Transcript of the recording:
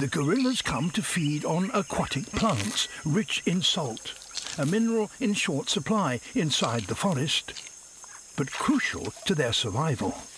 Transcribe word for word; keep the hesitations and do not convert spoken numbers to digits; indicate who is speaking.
Speaker 1: The gorillas come to feed on aquatic plants rich in salt, a mineral in short supply inside the forest, but crucial to their survival.